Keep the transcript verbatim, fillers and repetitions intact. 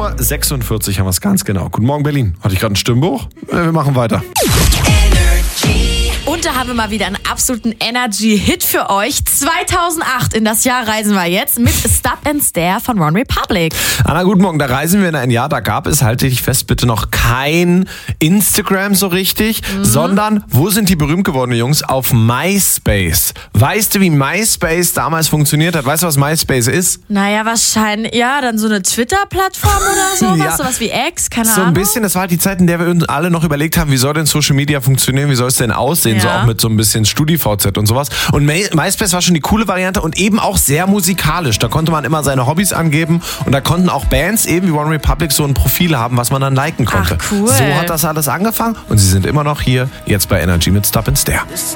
Uhr sechsundvierzig haben wir es ganz genau. Guten Morgen, Berlin. Hatte ich gerade einen Stimmbruch? Äh, wir machen weiter. Und da haben wir mal wieder einen absoluten Energy-Hit für euch. zweitausendacht, in das Jahr reisen wir jetzt mit Stop and Stare von One Republic. Anna, guten Morgen. Da reisen wir in ein Jahr, da gab es, halte dich fest, bitte noch kein Instagram so richtig, mhm. sondern, wo sind die berühmt gewordenen Jungs? Auf MySpace. Weißt du, wie MySpace damals funktioniert hat? Weißt du, was MySpace ist? Naja, wahrscheinlich, ja, dann so eine Twitter-Plattform oder sowas, ja, sowas wie X, keine so Ahnung. So ein bisschen, das war halt die Zeit, in der wir uns alle noch überlegt haben, wie soll denn Social Media funktionieren, wie soll es denn aussehen, ja. so auch mit so ein bisschen StudiVZ und sowas. Und MySpace war schon die coole Variante und eben auch sehr musikalisch. Da konnte man immer seine Hobbys angeben und da konnten auch Bands eben wie One Republic so ein Profil haben, was man dann liken konnte. Ach, cool. So hat das alles angefangen und sie sind immer noch hier, jetzt bei Energy mit Stop and Stare.